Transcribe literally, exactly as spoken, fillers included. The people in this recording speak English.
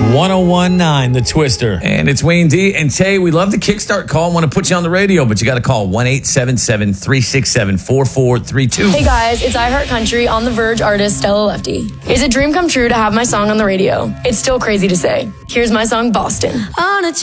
one oh one point nine, The Twister. And it's Wayne D. And Tay, we love the Kickstart call. Want to put you on the radio, but you got to call one eight seven seven, three six seven, four four three two. Hey guys, it's iHeartCountry on the Verge artist Stella Lefty. Is it a dream come true to have my song on the radio? It's still crazy to say. Here's my song, Boston. On a